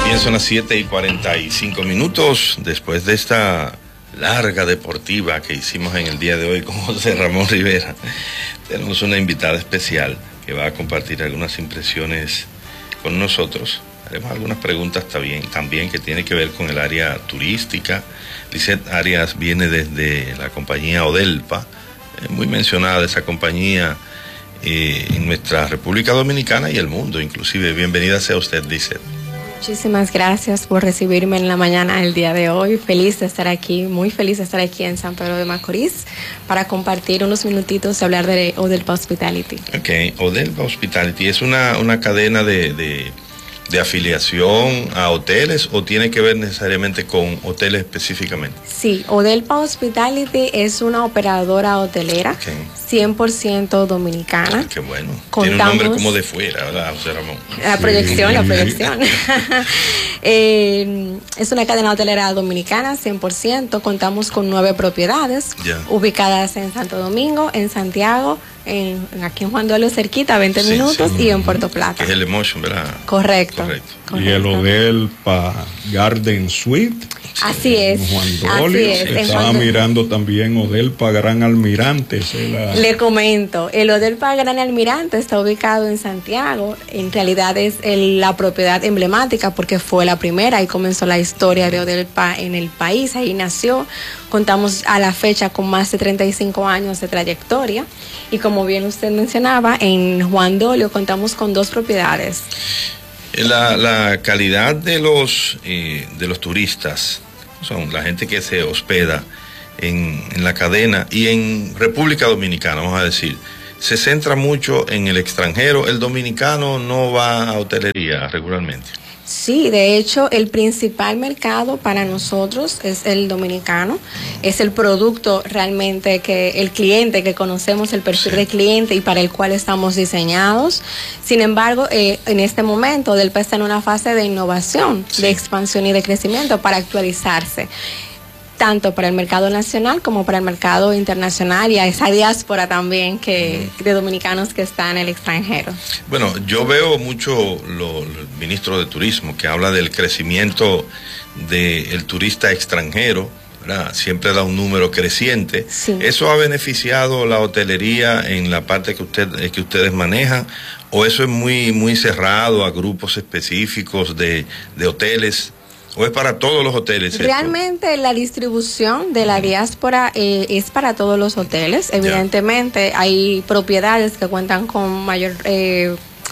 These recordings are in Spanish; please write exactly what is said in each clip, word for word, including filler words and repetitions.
Bien, son las siete y cuarenta y cinco minutos después de esta larga deportiva que hicimos en el día de hoy con José Ramón Rivera. Tenemos una invitada especial que va a compartir algunas impresiones con nosotros. Haremos algunas preguntas también, también que tiene que ver con el área turística. Lisette Arias viene desde la compañía Odelpa, eh, muy mencionada esa compañía eh, en nuestra República Dominicana y el mundo inclusive. Bienvenida sea usted, Lisette. Muchísimas gracias por recibirme en la mañana del día de hoy. Feliz de estar aquí, muy feliz de estar aquí en San Pedro de Macorís para compartir unos minutitos y hablar de Odelpa Hospitality. Ok, Odelpa Hospitality es una, una cadena de, de, de afiliación a hoteles o tiene que ver necesariamente con hoteles específicamente. Sí, Odelpa Hospitality es una operadora hotelera. Okay. cien por ciento dominicana. Ay, qué bueno. Contamos, tiene un nombre como de fuera, ¿verdad, José Ramón? La sí. proyección, la proyección. eh, es una cadena hotelera dominicana, cien por ciento. Contamos con nueve propiedades yeah. ubicadas en Santo Domingo, en Santiago, en, aquí en Juan Dolio cerquita, veinte sí, minutos, sí. y en Puerto Plata. Que es el Emotion, ¿verdad? Correcto. Correcto. Correcto. Y el Odelpa Garden Suite. Así es. Juan Dolio. Así es. Estaba mirando también Odelpa Gran Almirante. La... Le comento, el Odelpa Gran Almirante está ubicado en Santiago. En realidad es el, la propiedad emblemática porque fue la primera y comenzó la historia de Odelpa en el país. Ahí nació. Contamos a la fecha con más de treinta y cinco años de trayectoria. Y como bien usted mencionaba, en Juan Dolio contamos con dos propiedades. La, la calidad de los, eh, de los turistas, son la gente que se hospeda en, en la cadena y en República Dominicana, vamos a decir, se centra mucho en el extranjero. El dominicano no va a hotelería regularmente. Sí, de hecho, el principal mercado para nosotros es el dominicano, es el producto realmente que el cliente que conocemos, el perfil sí. de cliente y para el cual estamos diseñados. Sin embargo, eh, en este momento, Odelpa está en una fase de innovación, sí. de expansión y de crecimiento para actualizarse, tanto para el mercado nacional como para el mercado internacional y a esa diáspora también que de dominicanos que están en el extranjero. Bueno, yo veo mucho lo, el ministro de Turismo que habla del crecimiento del turista extranjero, ¿verdad? Siempre da un número creciente. Sí. ¿Eso ha beneficiado la hotelería en la parte que usted que ustedes manejan o eso es muy muy cerrado a grupos específicos de, de hoteles? ¿O es para todos los hoteles? Realmente esto? La distribución de la diáspora eh, es para todos los hoteles. Evidentemente yeah. hay propiedades que cuentan con mayor, eh,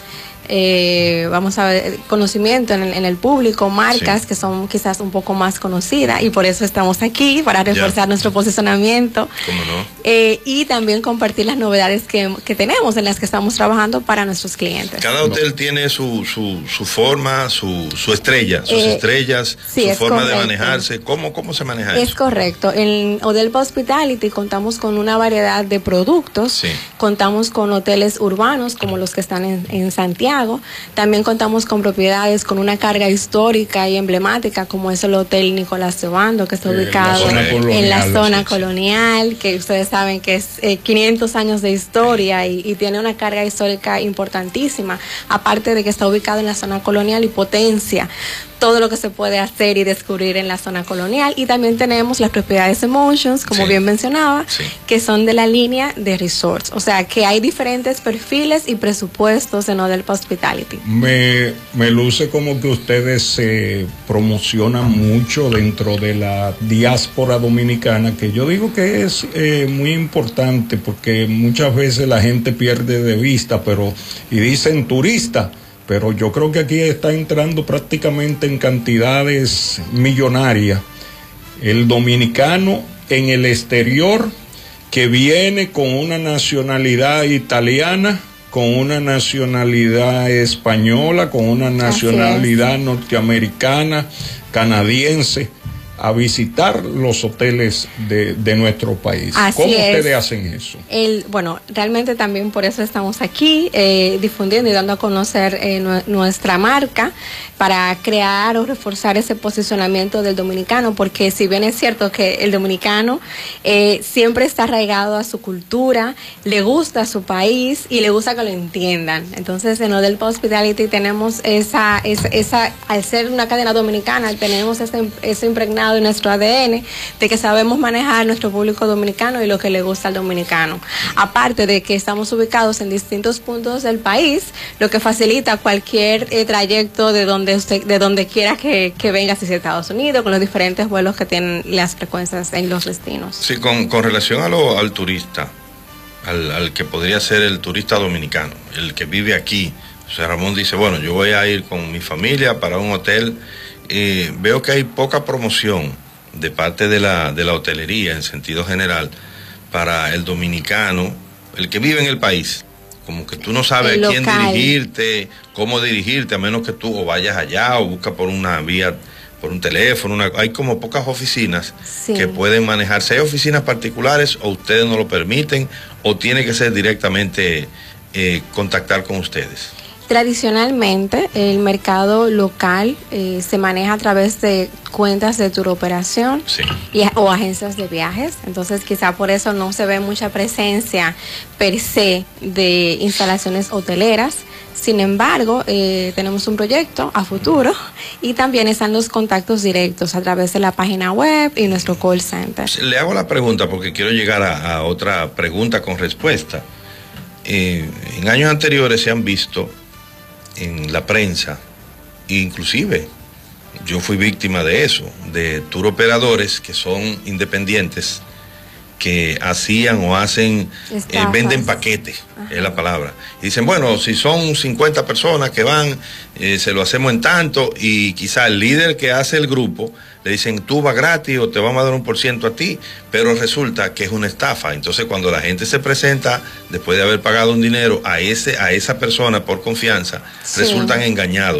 eh, vamos a ver, conocimiento en el, en el público, marcas sí. que son quizás un poco más conocidas y por eso estamos aquí, para reforzar yeah. nuestro posicionamiento. ¿Cómo no? Eh, y también compartir las novedades que, que tenemos, en las que estamos trabajando para nuestros clientes. Cada hotel no. tiene su, su, su forma, su, su estrella, sus eh, estrellas, sí, su forma correcto. de manejarse. ¿Cómo, cómo se maneja es eso? Es correcto. En Odelpa Hospitality contamos con una variedad de productos. Sí. Contamos con hoteles urbanos como los que están en, en Santiago. También contamos con propiedades con una carga histórica y emblemática como es el Hotel Nicolás de Obando, que está eh, ubicado la en la zona sí, colonial, sí. que ustedes saben que es eh, quinientos años de historia y, y tiene una carga histórica importantísima, aparte de que está ubicado en la zona colonial y potencia todo lo que se puede hacer y descubrir en la zona colonial. Y también tenemos las propiedades Emotions, como sí. bien mencionaba, sí. que son de la línea de resorts. O sea, que hay diferentes perfiles y presupuestos en Odelpa Hospitality. Me, me luce como que ustedes se eh, promocionan mucho dentro de la diáspora dominicana, que yo digo que es eh, muy importante porque muchas veces la gente pierde de vista, pero y dicen turista, pero yo creo que aquí está entrando prácticamente en cantidades millonarias el dominicano en el exterior que viene con una nacionalidad italiana, con una nacionalidad española, con una nacionalidad norteamericana, canadiense, a visitar los hoteles de, de nuestro país. Así ¿Cómo es. ustedes hacen eso? El, bueno, realmente también por eso estamos aquí, eh, difundiendo y dando a conocer eh, nu nuestra marca para crear o reforzar ese posicionamiento del dominicano, porque si bien es cierto que el dominicano eh, siempre está arraigado a su cultura, le gusta a su país y le gusta que lo entiendan. Entonces en Odelpa Hospitality tenemos esa, esa, esa al ser una cadena dominicana, tenemos ese, ese impregnado en nuestro A D N de que sabemos manejar nuestro público dominicano y lo que le gusta al dominicano. Aparte de que estamos ubicados en distintos puntos del país, lo que facilita cualquier eh, trayecto de donde usted, de donde quiera que, que venga hacia Estados Unidos, con los diferentes vuelos que tienen las frecuencias en los destinos. Sí, con, con relación a lo, al turista, al, al que podría ser el turista dominicano, el que vive aquí. José Ramón dice, bueno, yo voy a ir con mi familia para un hotel. Eh, veo que hay poca promoción de parte de la, de la hotelería en sentido general para el dominicano, el que vive en el país. Como que tú no sabes a quién dirigirte, cómo dirigirte, a menos que tú o vayas allá o buscas por una vía, por un teléfono. Una, hay como pocas oficinas sí. que pueden manejarse. ¿Hay oficinas particulares o ustedes no lo permiten o tiene que ser directamente eh, contactar con ustedes? Tradicionalmente, el mercado local eh, se maneja a través de cuentas de turoperación sí. y, o agencias de viajes. Entonces, quizá por eso no se ve mucha presencia per se de instalaciones hoteleras. Sin embargo, eh, tenemos un proyecto a futuro y también están los contactos directos a través de la página web y nuestro call center. Le hago la pregunta porque quiero llegar a, a otra pregunta con respuesta. Eh, en años anteriores se han visto en la prensa, inclusive yo fui víctima de eso, de tour operadores que son independientes, que hacían o hacen, eh, venden paquetes, ajá. es la palabra. Y dicen, bueno, si son cincuenta personas que van, eh, se lo hacemos en tanto, y quizá el líder que hace el grupo le dicen, tú vas gratis o te vamos a dar un por ciento a ti, pero resulta que es una estafa. Entonces cuando la gente se presenta, después de haber pagado un dinero a, ese, a esa persona por confianza, sí. resultan engañados.